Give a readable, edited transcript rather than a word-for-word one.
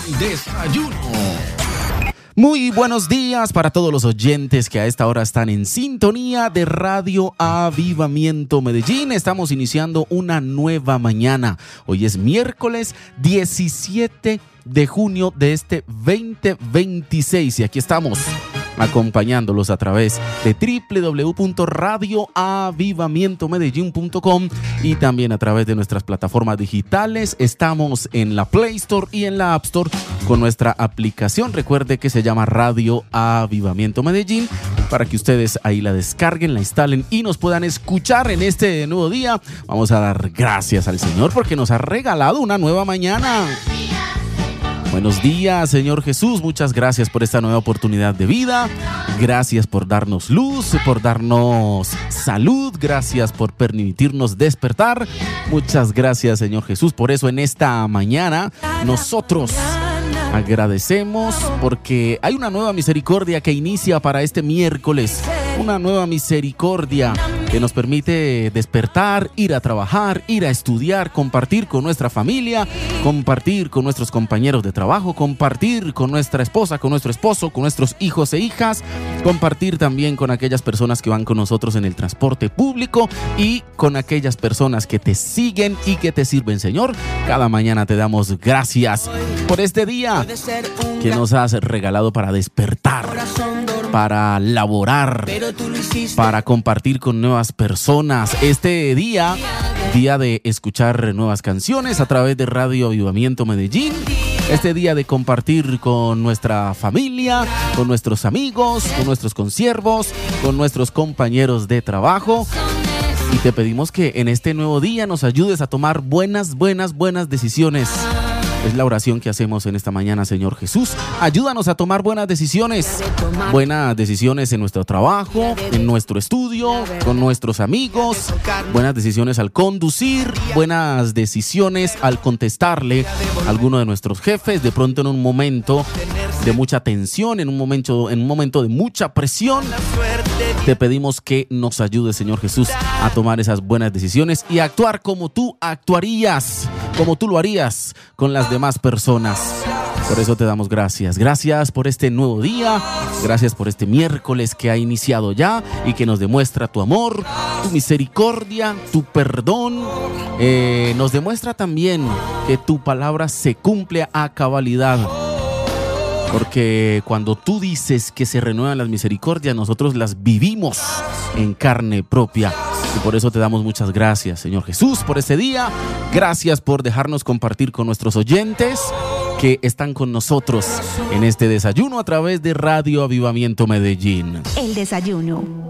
desayuno. Muy buenos días para todos los oyentes que a esta hora están en sintonía de Radio Avivamiento Medellín. Estamos iniciando una nueva mañana. Hoy es miércoles 17 de junio de este 2026 y aquí estamos acompañándolos a través de www.radioavivamientomedellin.com y también a través de nuestras plataformas digitales. Estamos en la Play Store y en la App Store con nuestra aplicación. Recuerde que se llama Radio Avivamiento Medellín para que ustedes ahí la descarguen, la instalen y nos puedan escuchar en este nuevo día. Vamos a dar gracias al Señor porque nos ha regalado una nueva mañana. Buenos días, Señor Jesús. Muchas gracias por esta nueva oportunidad de vida. Gracias por darnos luz, por darnos salud. Gracias por permitirnos despertar. Muchas gracias, Señor Jesús. Por eso en esta mañana nosotros agradecemos porque hay una nueva misericordia que inicia para este miércoles. Una nueva misericordia que nos permite despertar, ir a trabajar, ir a estudiar, compartir con nuestra familia, compartir con nuestros compañeros de trabajo, compartir con nuestra esposa, con nuestro esposo, con nuestros hijos e hijas, compartir también con aquellas personas que van con nosotros en el transporte público y con aquellas personas que te siguen y que te sirven, Señor. Cada mañana te damos gracias por este día que nos has regalado para despertar, para laborar, para compartir con nuevas personas. Este día de escuchar nuevas canciones a través de Radio Avivamiento Medellín. Este día de compartir con nuestra familia, con nuestros amigos, con nuestros consiervos, con nuestros compañeros de trabajo. Y te pedimos que en este nuevo día nos ayudes a tomar buenas decisiones. Es la oración que hacemos en esta mañana, Señor Jesús. Ayúdanos a tomar buenas decisiones en nuestro trabajo, en nuestro estudio, con nuestros amigos, buenas decisiones al conducir, buenas decisiones al contestarle a alguno de nuestros jefes, de pronto en un momento de mucha tensión, en un momento de mucha presión. Te pedimos que nos ayudes, Señor Jesús, a tomar esas buenas decisiones y a actuar como tú actuarías, como tú lo harías con las demás personas. Por eso te damos gracias. Gracias por este nuevo día. Gracias por este miércoles que ha iniciado ya y que nos demuestra tu amor, tu misericordia, tu perdón. Nos demuestra también que tu palabra se cumple a cabalidad. Porque cuando tú dices que se renuevan las misericordias, nosotros las vivimos en carne propia. Y por eso te damos muchas gracias, Señor Jesús, por este día. Gracias por dejarnos compartir con nuestros oyentes que están con nosotros en este desayuno a través de Radio Avivamiento Medellín. El desayuno.